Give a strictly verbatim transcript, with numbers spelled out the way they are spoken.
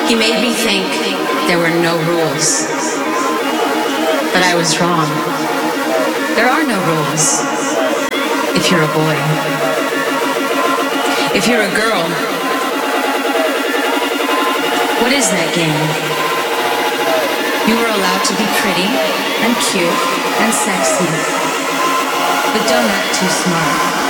He made me think there were no rules. But I was wrong. There are no rules if you're a boy. If you're a girl, what is that game? You were allowed to be pretty and cute and sexy, but don't act too smart.